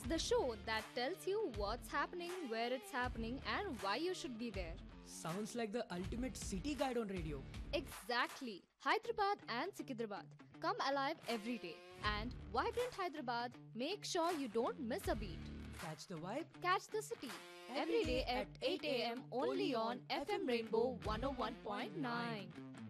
the show that tells you what's happening, where it's happening, and why you should be there. Sounds like the ultimate city guide on radio. Exactly. Hyderabad and Sikidrabad come alive every day. And Vibrant Hyderabad, make sure you don't miss a beat. Catch the vibe Catch the city every day at 8 a.m. only on FM Rainbow 101.9.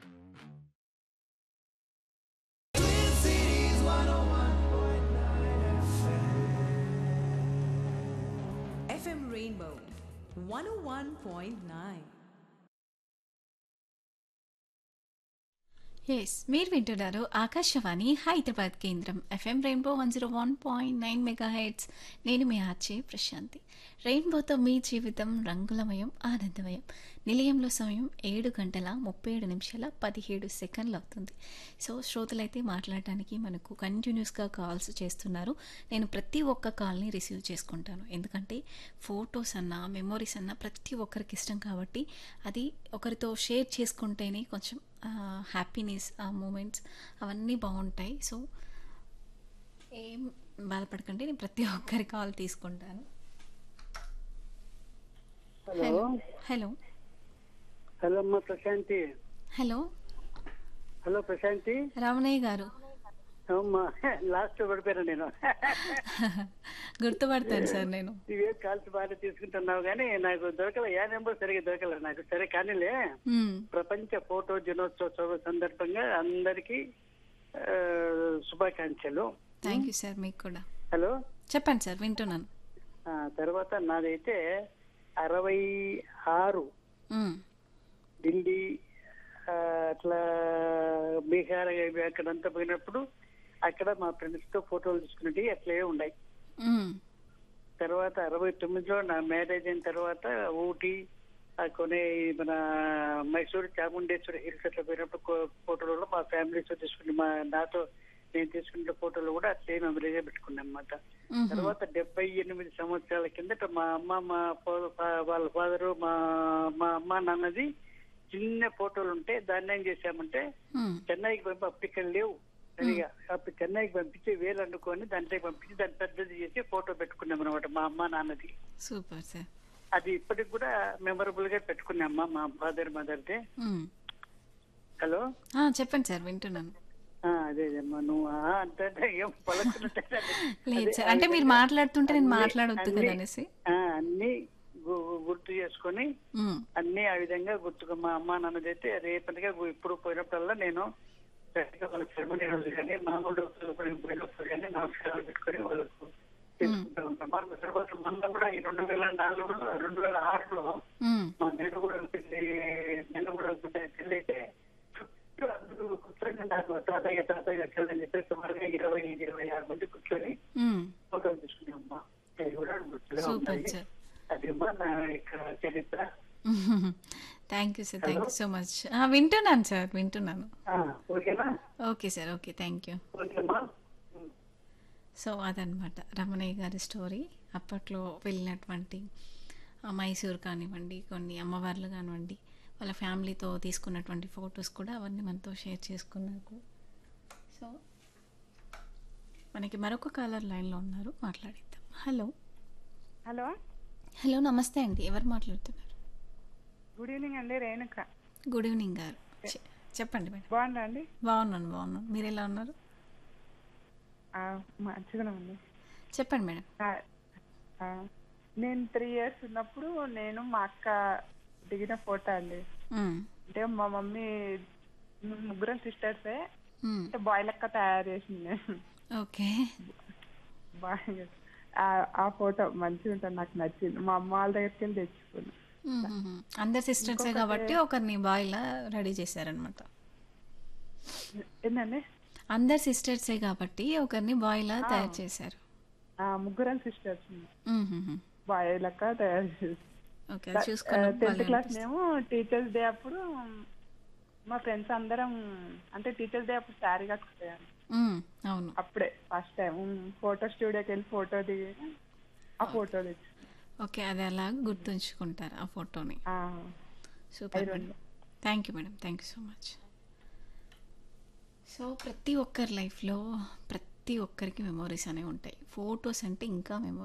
FM Rainbow 101.9. Yes మీరు వింటున్నారు ఆకాశవాణి హైదరాబాద్ కేంద్రం FM rainbow 101.9 mega heads. నేను మీ RJ Prashanti. రెయిన్బోతో మీ జీవితం రంగులమయం, ఆనందమయం. నిలయంలో సమయం 7:37 అవుతుంది. సో శ్రోతలైతే మాట్లాడటానికి మనకు కంటిన్యూస్గా కాల్స్ చేస్తున్నారు. నేను ప్రతి ఒక్క కాల్ని రిసీవ్ చేసుకుంటాను, ఎందుకంటే ఫొటోస్ అన్నా మెమొరీస్ అన్నా ప్రతి ఒక్కరికి ఇష్టం కాబట్టి అది ఒకరితో షేర్ చేసుకుంటేనే కొంచెం హ్యాపీనెస్, ఆ మూమెంట్స్ అవన్నీ బాగుంటాయి. సో ఏం బాధపడకండి, నేను ప్రతి ఒక్కరి కాల్ తీసుకుంటాను. హలో హలో హలో అమ్మ ప్రశాంతి. Hello hello Prashanti. రామణయ్య గారు. అమ్మా లాస్ట్ పడిపోయాను నేను. గుర్తుపడతాను సార్ నేను. ఇవే కాల్స్ బాగా తీసుకుంటున్నావు కానీ నాకు దొరకలే, ఏ నెంబర్ సరిగ్గా దొరకలేదు నాకు. సరే కానీలే, ప్రపంచ ఫోటో దినోత్సవ సందర్భంగా అందరికీ శుభాకాంక్షలు. థ్యాంక్ యూ సార్, మీకు కూడా. హలో చెప్పండి సార్, వింటున్నాను. తర్వాత నాదైతే 66 ఢిల్లీ అట్లా బీహార్ అక్కడంతా పోయినప్పుడు అక్కడ మా ఫ్రెండ్స్ తో ఫోటోలు తీసుకున్నట్టు అట్లే ఉన్నాయి. తర్వాత 69లో నా మ్యారేజ్ అయిన తర్వాత ఊటీ కొనే మన మైసూరు చాముండేశ్వరి హిల్స్ అట్లా పోయినప్పుడు ఫోటోలలో మా ఫ్యామిలీతో తీసుకుని నాతో నేను తీసుకున్న ఫోటోలు కూడా అట్లే మెమరీగా పెట్టుకున్నాను అనమాట. తర్వాత 78 సంవత్సరాల కిందట మా అమ్మ, వాళ్ళ ఫాదరు, మా అమ్మ నాన్నది చిన్న ఫోటోలు ఉంటే దాన్ని ఏం చేశామంటే చెన్నైకి పంపి, అప్పుడు ఇక్కడ లేవు సరిగా, అప్పుడు చెన్నైకి పంపించి వేలు అనుకొని దాంట్లో పంపించి దాన్ని పెద్దది చేసి ఫోటో పెట్టుకున్నాం అనమాట మా అమ్మ నాన్నది. Super sir. అది ఇప్పటికి కూడా మెమరబుల్ గా పెట్టుకున్నామ్మా మా ఫాదర్ మదర్ది. హలో చెప్పండి సార్, వింటున్నాను. అదేమ్మా నువ్వు అంటే ఏం పలుకున్నట్టే లేదు సార్, అంటే మీరు మాట్లాడుతుంటే నేను మాట్లాడొద్దు కదా అనేసి అన్ని గుర్తు చేసుకొని అన్ని ఆ విధంగా గుర్తుగా మా అమ్మ నాన్నదైతే రేపటిగా ఇప్పుడు పోయినప్పుడల్లా నేను వాళ్ళ సెలమనీ రోజు కానీ మామూలు పోయినప్పుడు కానీ నమస్కారాలు పెట్టుకొని వాళ్ళకు చేసుకుంటూ ఉంటాం. తర్వాత మొన్న కూడా ఈ 2006లో మా నేను కూడా పెళ్ళైతే అందరూ కూర్చొని నాకు తాతయ్య చెల్లని చెప్పేసి సుమారుగా 25-26 మంది కూర్చొని ఫోటోలు తీసుకున్నామ్మా. అది కూడా గుర్తుగా ఉంటాయి. అది నా యొక్క చరిత్ర. Thank you sir, thank you so much. వింటున్నాను సార్, వింటున్నాను. ఓకేనా? Okay sir, okay, thank you. ఓకేమ్మా. So అదనమాట రమణయ్య గారి స్టోరీ. అప్పట్లో వెళ్ళినటువంటి మైసూర్ కానివ్వండి, కొన్ని అమ్మవార్లు కానివ్వండి, వాళ్ళ ఫ్యామిలీతో తీసుకున్నటువంటి ఫొటోస్ కూడా అవన్నీ మనతో షేర్ చేసుకున్నారు. సో మనకి మరొక కాలర్ లైన్లో ఉన్నారు, మాట్లాడిద్దాం. హలో హలో హలో నమస్తే అండి, ఎవరు మాట్లాడుతున్నారు? గుడ్ ఈవినింగ్ అండి, రేణుక. గుడ్ ఈవినింగ్ గారు, చెప్పండి మేడం. బాగున్నా అండి? బాగున్నాను. మీరు ఎలా ఉన్నారు? మంచిగానే ఉంది. చెప్పండి మేడం. నేను 3 years ఉన్నప్పుడు నేను మా అక్క దిగిన ఫోటో అండి. అంటే మా మమ్మీ ముగ్గురం సిస్టర్సే, అంటే బాయ్ లెక్క తయారు చేసింది. ఓకే, బాగా ఆ ఫోటో మంచిగా ఉంటుంది, నాకు నచ్చింది. మా అమ్మ వాళ్ళ దగ్గరికి వెళ్ళి తెచ్చుకున్నా. అందరు సిస్టర్సే కాబట్టి ఒకరిని బాయ్లా రెడీ చేశారనమాట. ఏంటండి? అందరు సిస్టర్సే కాబట్టి ఒకరిని బాయ్లా తయారు చేశారు. ముగ్గురం సిస్టర్స్ బాయ్ లెక్క తయారు చేశారు. 10th క్లాస్ మేము టీచర్స్ డే అప్పుడు మా ఫ్రెండ్స్ అందరం, అంటే టీచర్స్ డే అప్పుడు శారీ కట్టుకుంటాను. అవును, అప్పుడే ఫస్ట్ టైం ఫోటో స్టూడియోకి వెళ్ళి ఫోటో దిగి ఆ ఫోటో తెచ్చు. ఓకే, అది అలా గుర్తుంచుకుంటారు ఆ ఫోటోని. Super madam, thank you madam, thank you so much. So ప్రతి ఒక్కరి లైఫ్లో ప్రతి ఒక్కరికి మెమోరీస్ అనేవి ఉంటాయి. ఫొటోస్ అంటే ఇంకా మెమోరీస్.